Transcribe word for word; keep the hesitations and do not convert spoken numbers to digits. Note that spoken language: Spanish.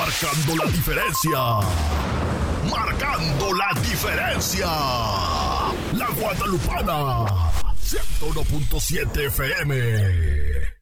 marcando la diferencia. Marcando la diferencia. La Guadalupana, ciento uno punto siete F M.